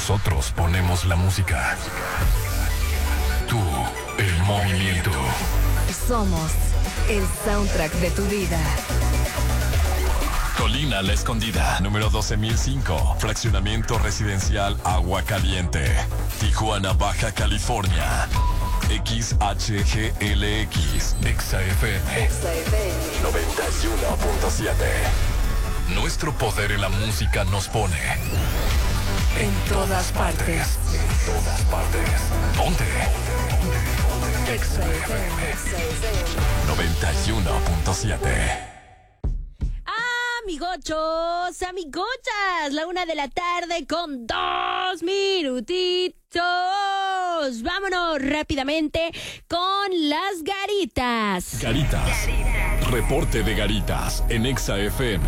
Nosotros ponemos la música. Tú, el movimiento. Somos el soundtrack de tu vida. Colina La Escondida, número 12005. Fraccionamiento residencial Agua Caliente. Tijuana, Baja California. XHGLX. XFM 91.7. Nuestro poder en la música nos pone en todas partes. En todas partes. Ponte. XFM 91.7. Amigochos, amigochas, la 1:00 con 2 minutitos. Vámonos rápidamente con las garitas. Garitas. Reporte de garitas en Exa FM.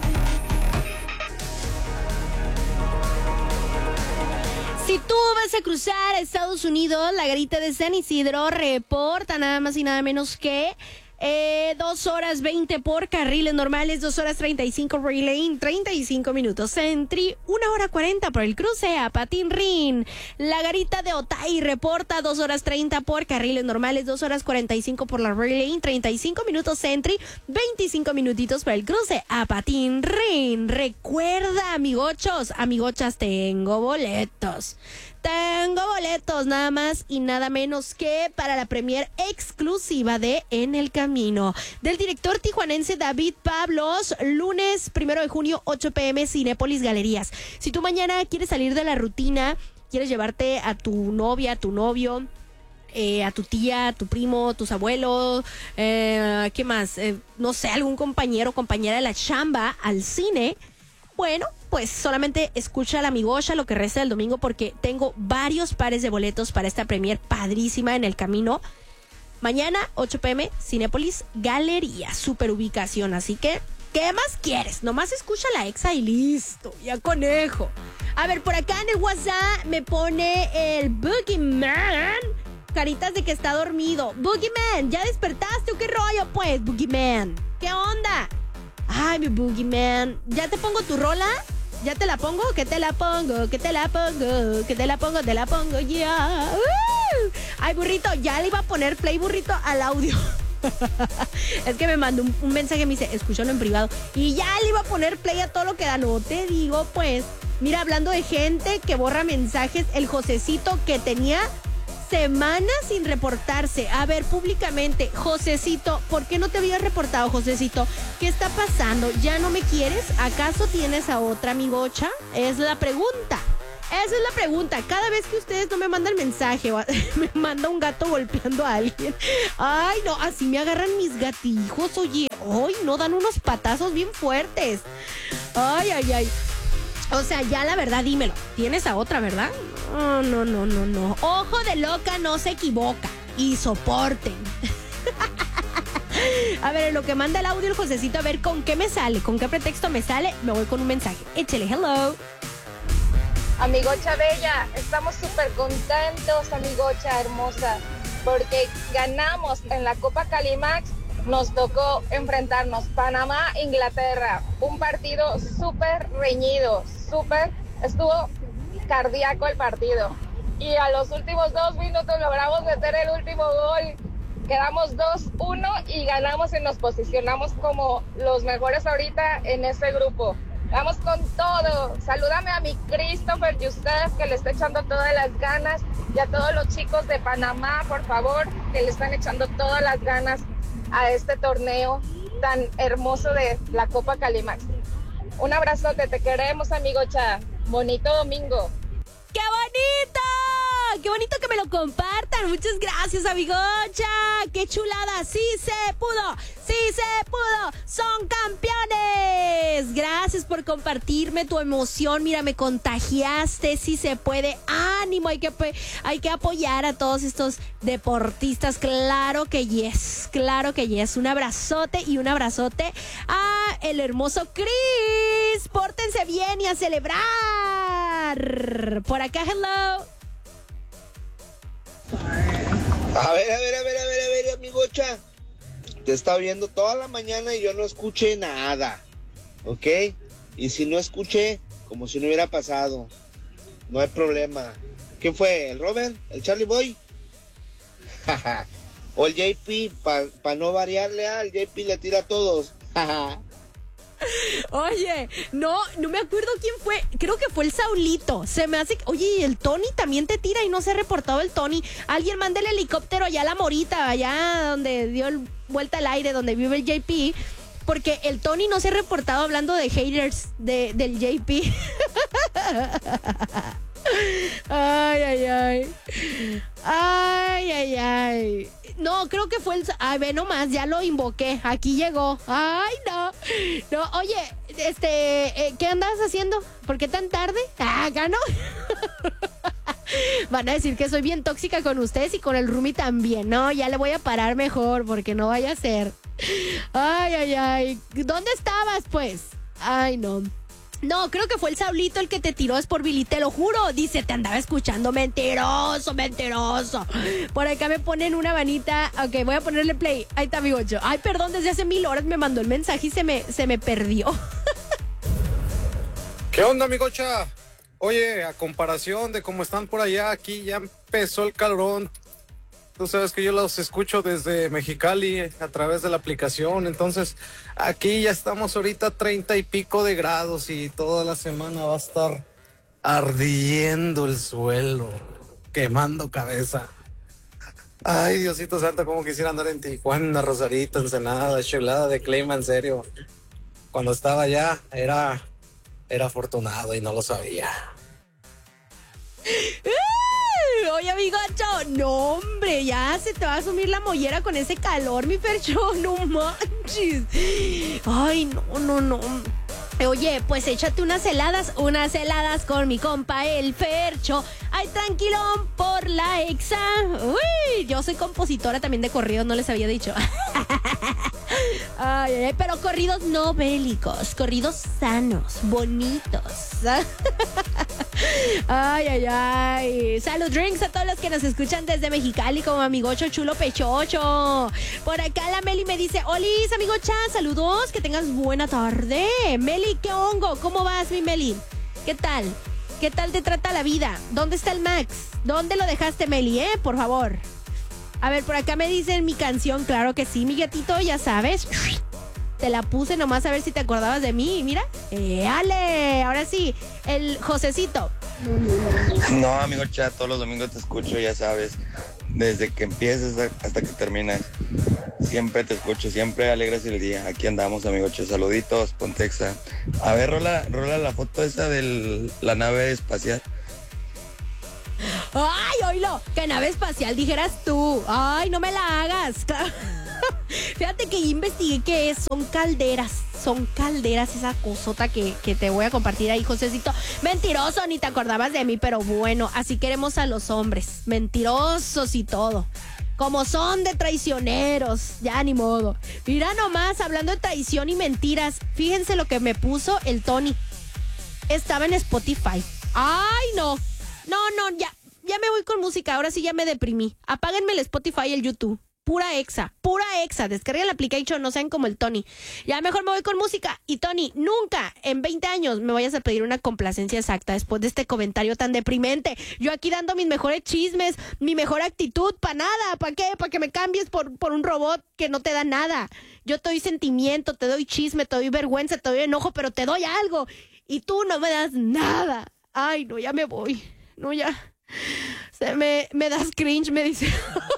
Si tú vas a cruzar a Estados Unidos, la garita de San Isidro reporta nada más y nada menos que 2 horas 20 por carriles normales, 2 horas 35 relay, 35 minutos entry, 1 hora 40 por el cruce a Patín-Rin. La garita de Otay reporta 2 horas 30 por carriles normales, 2 horas 45 por la relay, 35 minutos entry, 25 minutitos por el cruce a Patín-Rin. Recuerda, amigochos, amigochas, tengo boletos. Tengo boletos nada más y nada menos que para la premier exclusiva de En el Camino del director tijuanense David Pablos, lunes 1 de junio, 8 p.m. Cinépolis Galerías. Si tú mañana quieres salir de la rutina, quieres llevarte a tu novia, a tu novio, a tu tía, a tu primo, tus abuelos, ¿qué más? No sé, algún compañero o compañera de la chamba al cine. Bueno, pues solamente escucha a la amigocha lo que resta del domingo porque tengo varios pares de boletos para esta premier padrísima En el Camino. Mañana, 8 p.m, Cinépolis Galería, super ubicación. Así que, ¿qué más quieres? Nomás escucha la Exa y listo, ya conejo. A ver, por acá en el WhatsApp me pone el Boogeyman. Caritas de que está dormido. Boogeyman, ¿ya despertaste o qué rollo pues, Boogeyman? ¿Qué onda? Ay, mi Boogeyman, ¿ya te pongo tu rola? ¿Ya te la pongo? ¿Que te la pongo? ¿Que te la pongo? ¿Que te la pongo? Te la pongo ya. Ay, burrito, ya le iba a poner play, burrito, al audio. Es que me mandó un mensaje, me dice, escúchalo en privado. Y ya le iba a poner play a todo lo que da. No te digo, pues. Mira, hablando de gente que borra mensajes, el Josecito que tenía semanas sin reportarse. A ver, públicamente, Josecito, ¿por qué no te habías reportado, Josecito? ¿Qué está pasando? ¿Ya no me quieres? ¿Acaso tienes a otra amigocha? Es la pregunta. Esa es la pregunta. Cada vez que ustedes no me mandan mensaje, me manda un gato golpeando a alguien. Ay, no, así me agarran mis gatijos, oye. Ay, no, dan unos patazos bien fuertes. Ay, ay, ay. O sea, ya la verdad, dímelo. ¿Tienes a otra, verdad? Oh, no, no, no, no. Ojo de loca no se equivoca. Y soporten. A ver, en lo que manda el audio el Josecito, a ver con qué me sale, con qué pretexto me sale, me voy con un mensaje. Échale, hello. Amigocha bella, estamos súper contentos, amigocha hermosa, porque ganamos en la Copa Calimax. Nos tocó enfrentarnos Panamá-Inglaterra, un partido súper reñido, estuvo cardíaco el partido. Y a los últimos 2 minutos logramos meter el último gol, quedamos 2-1 y ganamos y nos posicionamos como los mejores ahorita en este grupo. Vamos con todo. Salúdame a mi Christopher Yusef, que le está echando todas las ganas, y a todos los chicos de Panamá, por favor, que le están echando todas las ganas a este torneo tan hermoso de la Copa Calimax. Un abrazote, te queremos, amigocha. Bonito domingo. ¡Qué bonito! ¡Qué bonito que me lo compartan! Muchas gracias, amigocha. ¡Qué chulada! ¡Sí se pudo! ¡Sí se pudo! ¡Son campeones! Gracias por compartirme tu emoción. Mira, me contagiaste. ¡Sí se puede! ¡Ánimo! Hay que apoyar a todos estos deportistas. ¡Claro que yes! ¡Claro que yes! Un abrazote y un abrazote a el hermoso Chris. ¡Pórtense bien y a celebrar! Por acá, hello. A ver, amigocha. Te está viendo toda la mañana y yo no escuché nada, ¿ok? Y si no escuché, como si no hubiera pasado. no hay problema. ¿Quién fue? ¿El Robert? ¿El Charlie Boy? O el JP, para no variarle, el JP le tira a todos. Oye, no me acuerdo quién fue. Creo que fue el Saulito. Se me hace. Oye, y el Tony también te tira y no se ha reportado el Tony. Alguien manda el helicóptero allá a la Morita, allá donde dio vuelta al aire, donde vive el JP. Porque el Tony no se ha reportado hablando de haters del JP. Ay. No, creo que fue el... Ay, ve nomás, ya lo invoqué. Aquí llegó. Ay, no. Oye, ¿qué andabas haciendo? ¿Por qué tan tarde? Acá no. Van a decir que soy bien tóxica con ustedes y con el roomie también. No, ya le voy a parar mejor porque no vaya a ser. Ay. ¿Dónde estabas, pues? Ay, no. No, creo que fue el Saulito el que te tiró, es por Billy, te lo juro. Dice, te andaba escuchando, mentiroso. Por acá me ponen una manita. Ok, voy a ponerle play. Ahí está, amigocho. Ay, perdón, desde hace 1000 horas me mandó el mensaje y se me perdió. ¿Qué onda, amigocha? Oye, a comparación de cómo están por allá, aquí ya empezó el calorón. Tú sabes que yo los escucho desde Mexicali a través de la aplicación, entonces aquí ya estamos ahorita 30 y pico de grados y toda la semana va a estar ardiendo el suelo, quemando cabeza. Ay, Diosito santo, cómo quisiera andar en Tijuana, Rosarito, Ensenada, Chulada de clima, en serio. Cuando estaba allá era afortunado y no lo sabía. Oye, amigocho, no, hombre, ya se te va a sumir la mollera con ese calor, mi Fercho, no manches. Ay, no. Oye, pues échate unas heladas con mi compa el Fercho. Ay, tranquilón por la Exa. Uy, yo soy compositora también de corridos, no les había dicho. Ay, pero corridos no bélicos, corridos sanos, bonitos. Ay. Salud drinks a todos los que nos escuchan desde Mexicali, como amigocho chulo pechocho. Por acá la Meli me dice, olis, amigocha, saludos, que tengas buena tarde. Meli, ¿qué hongo? ¿Cómo vas, mi Meli? ¿Qué tal? ¿Qué tal te trata la vida? ¿Dónde está el Max? ¿Dónde lo dejaste, Meli, por favor? A ver, por acá me dicen mi canción, claro que sí, mi gatito, ya sabes. Te la puse nomás a ver si te acordabas de mí, mira. ¡Ale! Ahora sí, el Josecito. No, amigo chat, todos los domingos te escucho, ya sabes. Desde que empiezas hasta que terminas. Siempre te escucho, siempre alegras el día. Aquí andamos, amigo chat. Saluditos, Pontexa. A ver, rola la foto esa de la nave espacial. ¡Ay, oílo! ¡Qué nave espacial dijeras tú! ¡Ay, no me la hagas! Fíjate que investigué qué es. Son calderas esa cosota que te voy a compartir ahí, Josecito. Mentiroso, ni te acordabas de mí, pero bueno, así queremos a los hombres. Mentirosos y todo. Como son de traicioneros, ya ni modo. Mira nomás, hablando de traición y mentiras, fíjense lo que me puso el Tony. Estaba en Spotify. ¡Ay, no! No, ya me voy con música, ahora sí ya me deprimí. Apáguenme el Spotify y el YouTube. Pura exa. Descarguen la application, no sean como el Tony. Ya mejor me voy con música. Y Tony, nunca en 20 años me vayas a pedir una complacencia exacta después de este comentario tan deprimente. Yo aquí dando mis mejores chismes, mi mejor actitud, ¿para nada? ¿Para qué? ¿Para que me cambies por un robot que no te da nada? Yo te doy sentimiento, te doy chisme, te doy vergüenza, te doy enojo, pero te doy algo. Y tú no me das nada. Ay, no, ya me voy. No, ya. Me das cringe, me dice.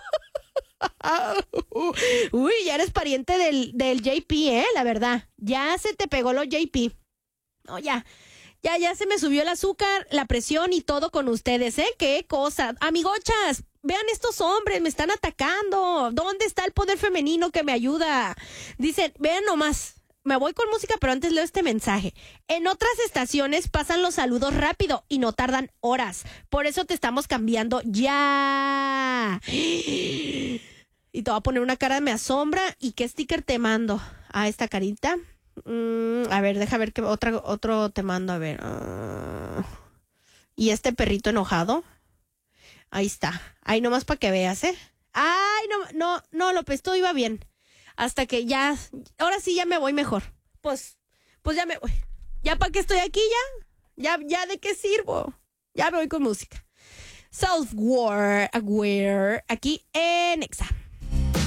Uy, ya eres pariente del JP, la verdad. Ya se te pegó lo JP. No, ya se me subió el azúcar, la presión y todo con ustedes, qué cosa. Amigochas, vean estos hombres, me están atacando. ¿Dónde está el poder femenino que me ayuda? Dicen, vean nomás. Me voy con música, pero antes leo este mensaje. En otras estaciones pasan los saludos rápido y no tardan horas. Por eso te estamos cambiando ya. Y te voy a poner una cara de me asombra. ¿Y qué sticker te mando? A esta carita. A ver, deja ver qué otro te mando. A ver. Y este perrito enojado. Ahí está. Ahí nomás para que veas, Ay, no, López, todo iba bien. Hasta que ya, ahora sí ya me voy mejor. Pues ya me voy. ¿Ya para qué estoy aquí ya? ¿Ya de qué sirvo? Ya me voy con música. Self-Aware, aquí en Exa.